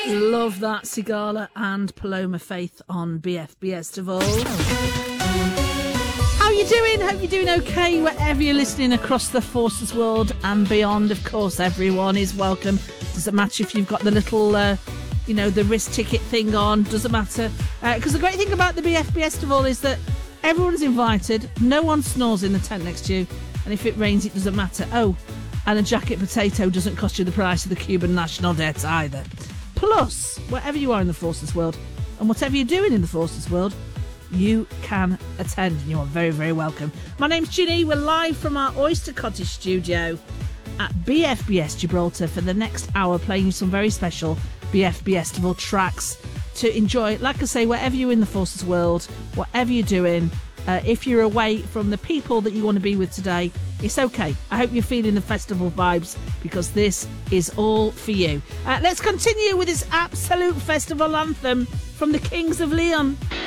Love that, Sigala and Paloma Faith on BFBS Tivol. How you doing? Hope you're doing okay wherever you're listening across the Forces world and beyond. Of course, everyone is welcome. Doesn't matter if you've got the little, the wrist ticket thing on. Doesn't matter. Because the great thing about the BFBS Tivol is that everyone's invited. No one snores in the tent next to you. And if it rains, it doesn't matter. Oh, and a jacket potato doesn't cost you the price of the Cuban national debt either. Plus, wherever you are in the Forces world and whatever you're doing in the Forces world, you can attend and you are very, very welcome. My name's Ginny. We're live from our Oyster Cottage studio at BFBS Gibraltar for the next hour, playing you some very special BFBS Tivol tracks to enjoy. Like I say, wherever you're in the Forces world, whatever you're doing, if you're away from the people that you want to be with today, it's okay. I hope you're feeling the festival vibes because this is all for you. Let's continue with this absolute festival anthem from the Kings of Leon.